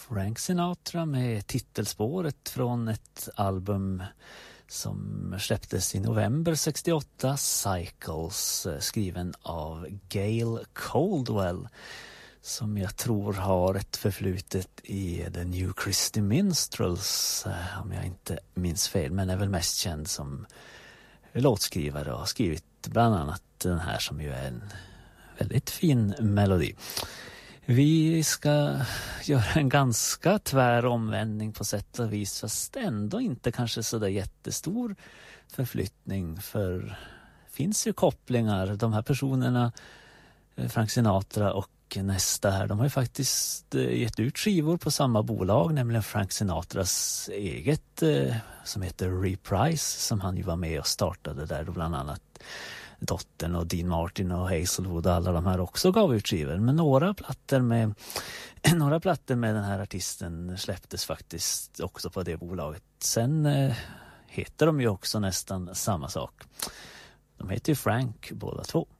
Frank Sinatra med titelspåret från ett album som släpptes i november 68, Cycles, skriven av Gail Coldwell, som jag tror har ett förflutet i The New Christy Minstrels, om jag inte minns fel, men är väl mest känd som låtskrivare och har skrivit bland annat den här som ju är en väldigt fin melodi. Vi ska göra en ganska tvär omvändning på sätt och vis, fast ändå inte kanske så där jättestor förflyttning, för det finns ju kopplingar. De här personerna, Frank Sinatra och nästa här, de har ju faktiskt gett ut skivor på samma bolag, nämligen Frank Sinatras eget som heter Reprise, som han ju var med och startade där, då bland annat dottern och Dean Martin och Hazelwood och alla de här också gav ut skivor. Men några plattor med den här artisten släpptes faktiskt också på det bolaget. Sen heter de ju också nästan samma sak. De heter ju Frank båda två.